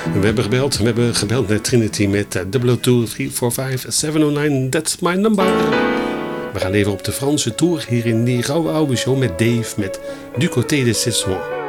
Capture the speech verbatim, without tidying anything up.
We hebben gebeld, we hebben gebeld naar Trinity met uh, double oh two, three four five, seven oh nine, that's my number. We gaan even op de Franse tour hier in die rauwe oude show met Dave met Du Côté de Cesson.